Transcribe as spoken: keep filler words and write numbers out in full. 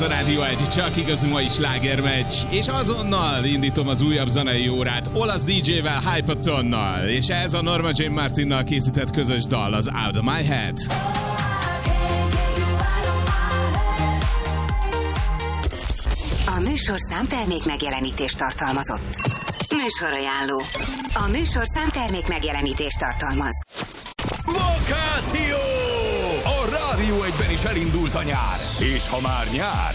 Ez a Rádió egy csak igazi mai slágermeccs, és azonnal indítom az újabb zenei órát olasz dé dzsével, Hypatonnal, és ez a Norma Jean Martinnal készített közös dal, az Out of My Head. A műsorszám termék megjelenítést tartalmazott. Műsorajánló. A műsorszám termék megjelenítést tartalmaz. Vakáció! A Rádió egyben is elindult a nyár. És ha már nyár,